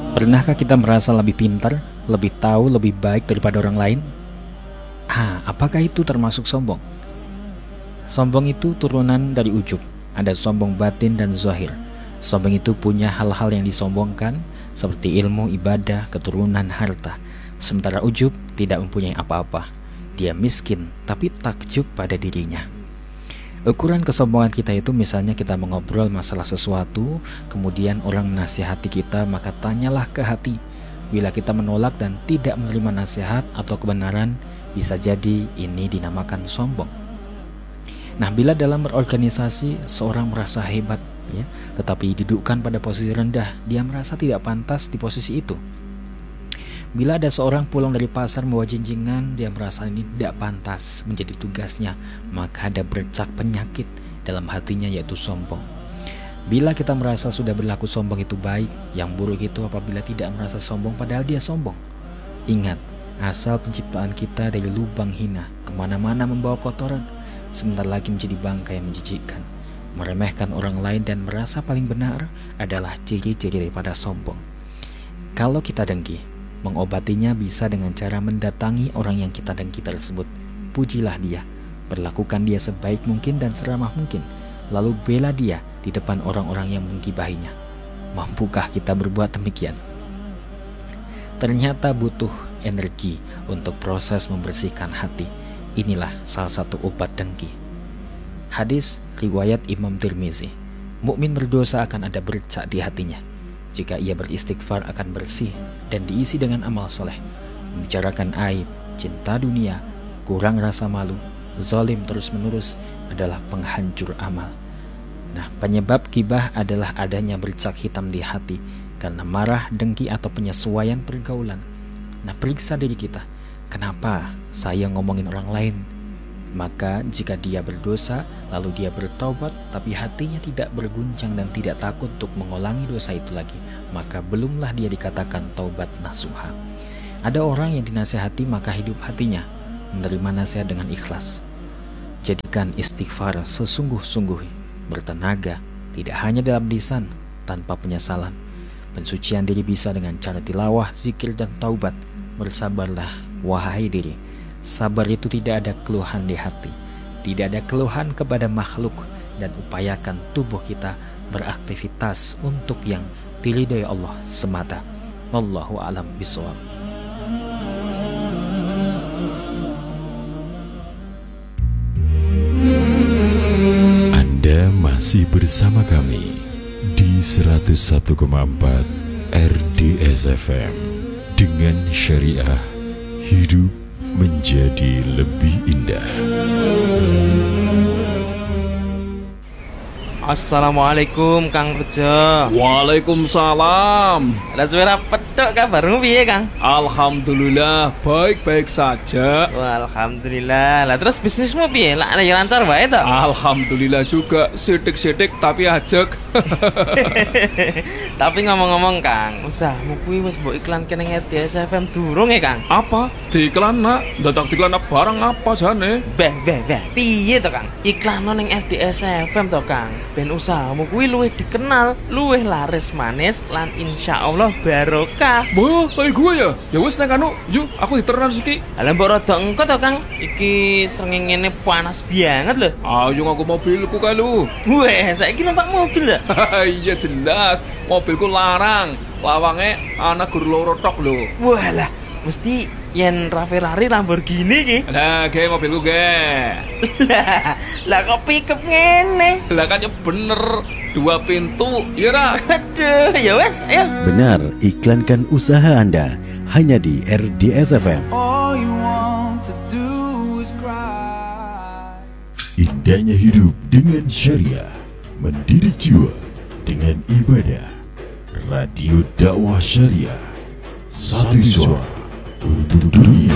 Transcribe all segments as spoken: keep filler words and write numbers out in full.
Pernahkah kita merasa lebih pintar, lebih tahu, lebih baik daripada orang lain? Ah, apakah itu termasuk sombong? Sombong itu turunan dari ujub. Ada sombong batin dan zahir. Sombong itu punya hal-hal yang disombongkan, seperti ilmu, ibadah, keturunan, harta. Sementara ujub tidak mempunyai apa-apa. Dia miskin, tapi takjub pada dirinya. Ukuran kesombongan kita itu misalnya kita mengobrol masalah sesuatu, kemudian orang menasihati kita, maka tanyalah ke hati. Bila kita menolak dan tidak menerima nasihat atau kebenaran, bisa jadi ini dinamakan sombong. Nah, bila dalam berorganisasi seorang merasa hebat, ya, tetapi didudukkan pada posisi rendah, dia merasa tidak pantas di posisi itu. Bila ada seorang pulang dari pasar membawa jinjingan, dia merasa ini tidak pantas menjadi tugasnya, maka ada bercak penyakit dalam hatinya, yaitu sombong. Bila kita merasa sudah berlaku sombong itu baik, yang buruk itu apabila tidak merasa sombong padahal dia sombong. Ingat, asal penciptaan kita dari lubang hina, kemana-mana membawa kotoran, sebentar lagi menjadi bangkai yang menjijikkan. Meremehkan orang lain dan merasa paling benar adalah ciri-ciri daripada sombong. Kalau kita dengki, mengobatinya bisa dengan cara mendatangi orang yang kita dengki tersebut. Pujilah dia, perlakukan dia sebaik mungkin dan seramah mungkin, lalu bela dia di depan orang-orang yang menggibahinya. Mampukah kita berbuat demikian? Ternyata butuh energi untuk proses membersihkan hati. Inilah salah satu obat dengki. Hadis riwayat Imam Tirmizi. Mukmin berdosa akan ada bercak di hatinya. Jika ia beristighfar akan bersih dan diisi dengan amal soleh. Membicarakan aib, cinta dunia, kurang rasa malu, zalim terus-menerus adalah penghancur amal. Nah, penyebab gibah adalah adanya bercak hitam di hati karena marah, dengki atau penyesuaian pergaulan. Nah, periksa diri kita. Kenapa saya ngomongin orang lain? Maka jika dia berdosa, lalu dia bertaubat, tapi hatinya tidak berguncang dan tidak takut untuk mengulangi dosa itu lagi, maka belumlah dia dikatakan taubat nasuha. Ada orang yang dinasihati maka hidup hatinya, menerima nasihat dengan ikhlas. Jadikan istighfar sesungguh-sungguh, bertenaga, tidak hanya dalam lisan, tanpa penyesalan. Pensucian diri bisa dengan cara tilawah, zikir, dan taubat. Bersabarlah, wahai diri. Sabar itu tidak ada keluhan di hati, tidak ada keluhan kepada makhluk, dan upayakan tubuh kita beraktivitas untuk yang diridhai Allah semata. Wallahu a'lam bishawab. Anda masih bersama kami di seratus satu koma empat R D S F M dengan syariah hidup menjadi lebih indah. Assalamualaikum Kang Rejo. Waalaikumsalam. Lah suara pedok kabarmu piye Kang? Alhamdulillah baik-baik saja. Wah, alhamdulillah. Lah terus bisnismu piye? Lah ya lancar wae to? Alhamdulillah juga, sidik-sidik tapi ajek. Tapi ngomong-ngomong Kang, usahmu kuwi wis mbok iklanke ning R D S F M durung ya Kang? Apa? Diiklan nak? Dadak diiklan barang apa jane? Beh, beh, beh. Piye to Kang? Iklan ning R D S F M to Kang. Ben usahamu kuwi luwih dikenal, luwih laris manis lan insyaallah barokah. Boh, kayak gue ya. Ya wis nang anu, yuk aku diteran iki. Lah mbok rada engko to Kang. Iki srengenge panas banget lho. Ayo ngaku mobilku kae lu. Weh, saiki numpak mobil lho. Iya jelas, mobilku larang. Lawange ana gur loro tok lho. Walah, mesti yen Ferrari Lamborghini ki. Lah, ge mobilku ge. Lah, lah kok pickup ngene? Lah kan ya bener, dua pintu, iya ra? Aduh, ya wes, ayo. Benar, iklankan usaha Anda hanya di R D S F M. Indahnya hidup dengan syariah, mendidik jiwa dengan ibadah. Radio dakwah syariah, satu suara untuk dunia.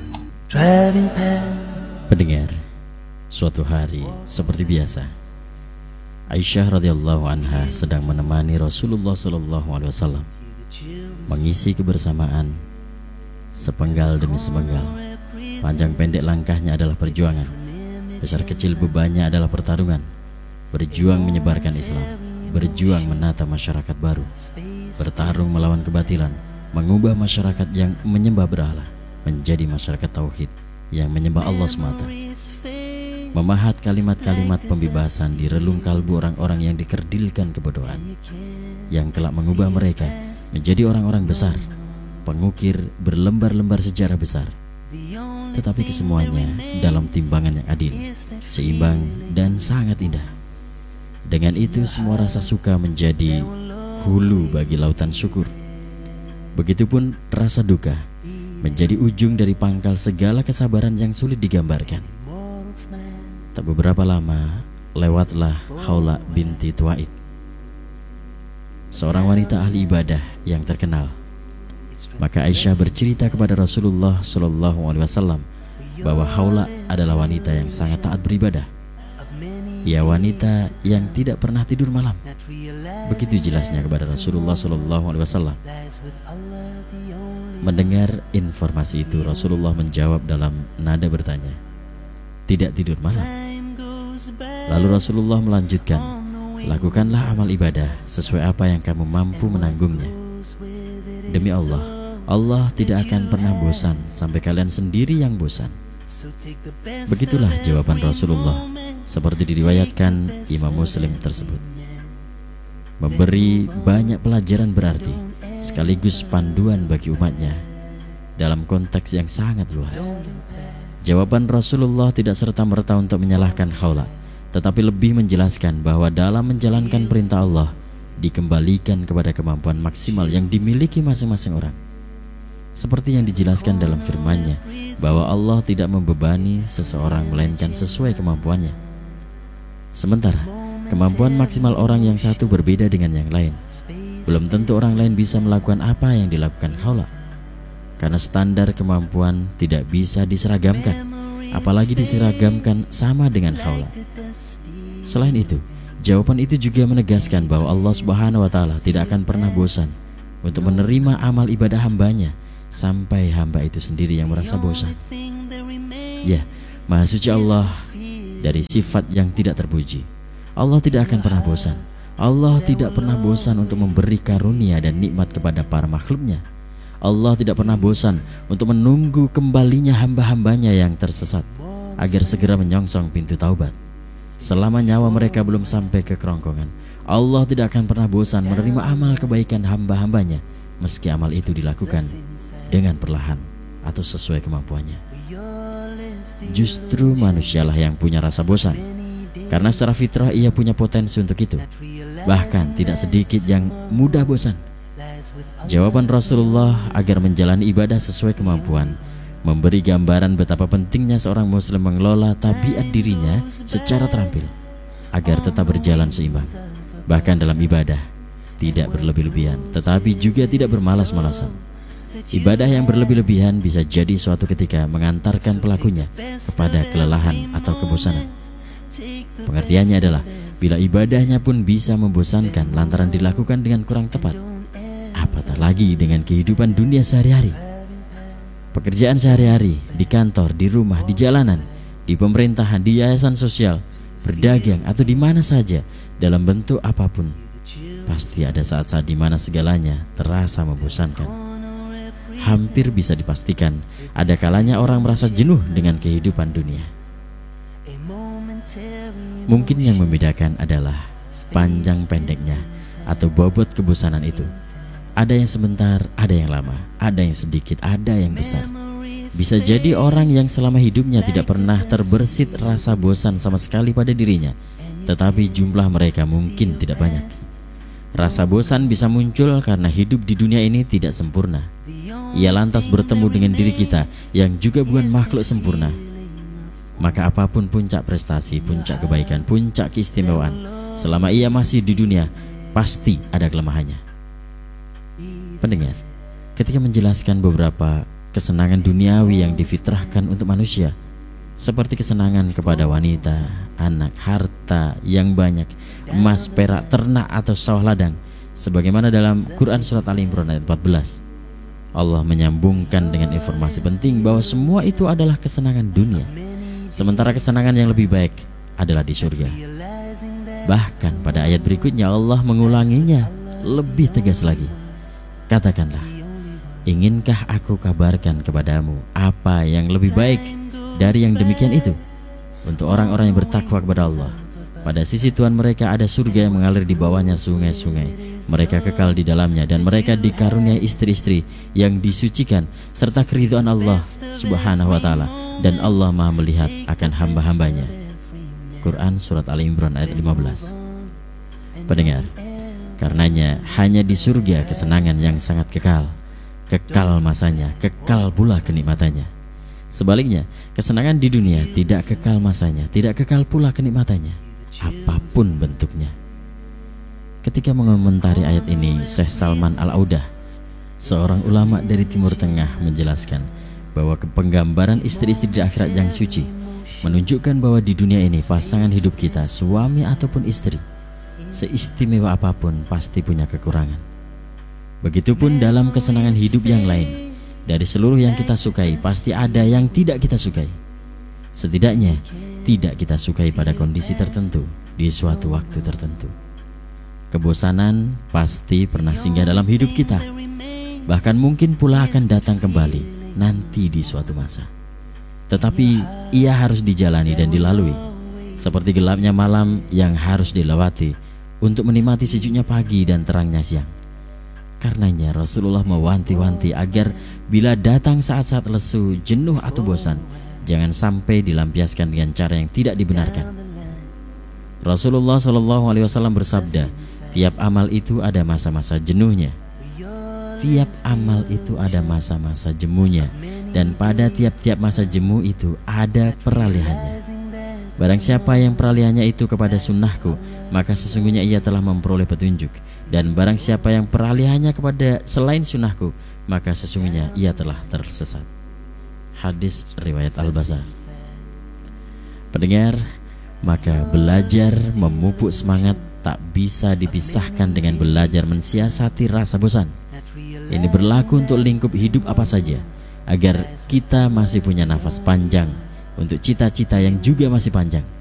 Pendengar, suatu hari seperti biasa, Aisyah radhiyallahu anha sedang menemani Rasulullah sallallahu alaihi wasallam mengisi kebersamaan. Sepenggal demi sepenggal, panjang pendek langkahnya adalah perjuangan, besar kecil bebannya adalah pertarungan. Berjuang menyebarkan Islam, berjuang menata masyarakat baru, bertarung melawan kebatilan, mengubah masyarakat yang menyembah berhala menjadi masyarakat tauhid yang menyembah Allah semata. Memahat kalimat-kalimat pembebasan di relung kalbu orang-orang yang dikerdilkan kebodohan, yang kelak mengubah mereka menjadi orang-orang besar, pengukir berlembar-lembar sejarah besar. Tetapi kesemuanya dalam timbangan yang adil, seimbang dan sangat indah. Dengan itu semua rasa suka menjadi hulu bagi lautan syukur. Begitupun rasa duka menjadi ujung dari pangkal segala kesabaran yang sulit digambarkan. Tak beberapa lama lewatlah Khawla binti Tuwaid, seorang wanita ahli ibadah yang terkenal. Maka Aisyah bercerita kepada Rasulullah shallallahu alaihi wasallam bahwa Khawla adalah wanita yang sangat taat beribadah. Ia wanita yang tidak pernah tidur malam. Begitu jelasnya kepada Rasulullah shallallahu alaihi wasallam. Mendengar informasi itu, Rasulullah menjawab dalam nada bertanya, "Tidak tidur malam?" Lalu Rasulullah melanjutkan, "Lakukanlah amal ibadah sesuai apa yang kamu mampu menanggungnya. Demi Allah, Allah tidak akan pernah bosan sampai kalian sendiri yang bosan." Begitulah jawaban Rasulullah, seperti diriwayatkan Imam Muslim tersebut. Memberi banyak pelajaran berarti sekaligus panduan bagi umatnya dalam konteks yang sangat luas. Jawaban Rasulullah tidak serta-merta untuk menyalahkan Khawla, tetapi lebih menjelaskan bahwa dalam menjalankan perintah Allah dikembalikan kepada kemampuan maksimal yang dimiliki masing-masing orang. Seperti yang dijelaskan dalam firman-Nya, bahwa Allah tidak membebani seseorang melainkan sesuai kemampuannya. Sementara kemampuan maksimal orang yang satu berbeda dengan yang lain. Belum tentu orang lain bisa melakukan apa yang dilakukan Khawla, karena standar kemampuan tidak bisa diseragamkan, apalagi diseragamkan sama dengan Khawla. Selain itu, jawaban itu juga menegaskan bahwa Allah Subhanahu wa Ta'ala tidak akan pernah bosan untuk menerima amal ibadah hambanya sampai hamba itu sendiri yang merasa bosan. Ya, Maha Suci Allah dari sifat yang tidak terpuji. Allah tidak akan pernah bosan. Allah tidak pernah bosan untuk memberi karunia dan nikmat kepada para makhluknya. Allah tidak pernah bosan untuk menunggu kembalinya hamba-hambanya yang tersesat agar segera menyongsong pintu taubat. Selama nyawa mereka belum sampai ke kerongkongan, Allah tidak akan pernah bosan menerima amal kebaikan hamba-hambanya, meski amal itu dilakukan dengan perlahan atau sesuai kemampuannya. Justru manusialah yang punya rasa bosan, karena secara fitrah ia punya potensi untuk itu. Bahkan tidak sedikit yang mudah bosan. Jawaban Rasulullah agar menjalani ibadah sesuai kemampuan memberi gambaran betapa pentingnya seorang muslim mengelola tabiat dirinya secara terampil agar tetap berjalan seimbang. Bahkan dalam ibadah tidak berlebih-lebihan, tetapi juga tidak bermalas-malasan. Ibadah yang berlebih-lebihan bisa jadi suatu ketika mengantarkan pelakunya kepada kelelahan atau kebosanan. Pengertiannya adalah bila ibadahnya pun bisa membosankan lantaran dilakukan dengan kurang tepat, apatah lagi dengan kehidupan dunia sehari-hari. Pekerjaan sehari-hari, di kantor, di rumah, di jalanan, di pemerintahan, di yayasan sosial, berdagang, atau di mana saja, dalam bentuk apapun, pasti ada saat-saat di mana segalanya terasa membosankan. Hampir bisa dipastikan ada kalanya orang merasa jenuh dengan kehidupan dunia. Mungkin yang membedakan adalah panjang pendeknya atau bobot kebosanan itu. Ada yang sebentar, ada yang lama, ada yang sedikit, ada yang besar. Bisa jadi orang yang selama hidupnya tidak pernah terbersit rasa bosan sama sekali pada dirinya, tetapi jumlah mereka mungkin tidak banyak. Rasa bosan bisa muncul karena hidup di dunia ini tidak sempurna. Ia lantas bertemu dengan diri kita yang juga bukan makhluk sempurna. Maka apapun puncak prestasi, puncak kebaikan, puncak keistimewaan, selama ia masih di dunia, pasti ada kelemahannya. Pendengar, ketika menjelaskan beberapa kesenangan duniawi yang difitrahkan untuk manusia, seperti kesenangan kepada wanita, anak, harta yang banyak, emas, perak, ternak atau sawah ladang, sebagaimana dalam Quran Surat Ali Imran ayat empat belas, Allah menyambungkan dengan informasi penting bahwa semua itu adalah kesenangan dunia, sementara kesenangan yang lebih baik adalah di surga. Bahkan pada ayat berikutnya Allah mengulanginya lebih tegas lagi. Katakanlah, inginkah aku kabarkan kepadamu apa yang lebih baik dari yang demikian itu? Untuk orang-orang yang bertakwa kepada Allah, pada sisi Tuhan mereka ada surga yang mengalir di bawahnya sungai-sungai. Mereka kekal di dalamnya dan mereka dikaruniai istri-istri yang disucikan serta keridhaan Allah Subhanahu wa taala, dan Allah Maha melihat akan hamba-hambanya. Quran surat Ali Imran ayat lima belas. Pendengar, karenanya hanya di surga kesenangan yang sangat kekal, kekal masanya, kekal pula kenikmatannya. Sebaliknya, kesenangan di dunia tidak kekal masanya, tidak kekal pula kenikmatannya, apapun bentuknya. Ketika mengomentari ayat ini, Syekh Salman Al-Audah, seorang ulama dari Timur Tengah, menjelaskan bahwa penggambaran istri-istri di akhirat yang suci menunjukkan bahwa di dunia ini pasangan hidup kita, suami ataupun istri, seistimewa apapun pasti punya kekurangan. Begitupun dalam kesenangan hidup yang lain, dari seluruh yang kita sukai pasti ada yang tidak kita sukai. Setidaknya tidak kita sukai pada kondisi tertentu di suatu waktu tertentu. Kebosanan pasti pernah singgah dalam hidup kita, bahkan mungkin pula akan datang kembali nanti di suatu masa. Tetapi ia harus dijalani dan dilalui, seperti gelapnya malam yang harus dilewati untuk menikmati sejuknya pagi dan terangnya siang. Karenanya Rasulullah mewanti-wanti agar bila datang saat-saat lesu, jenuh atau bosan, jangan sampai dilampiaskan dengan cara yang tidak dibenarkan. Rasulullah shallallahu alaihi wasallam bersabda, tiap amal itu ada masa-masa jenuhnya. Tiap amal itu ada masa-masa jemunya, dan pada tiap-tiap masa jemu itu ada peralihannya. Barang siapa yang peralihannya itu kepada sunnahku, maka sesungguhnya ia telah memperoleh petunjuk. Dan barang siapa yang peralihannya kepada selain sunnahku, maka sesungguhnya ia telah tersesat. Hadis riwayat Al-Bazar. Pendengar, maka belajar memupuk semangat tak bisa dipisahkan dengan belajar mensiasati rasa bosan. Ini berlaku untuk lingkup hidup apa saja, agar kita masih punya nafas panjang untuk cita-cita yang juga masih panjang.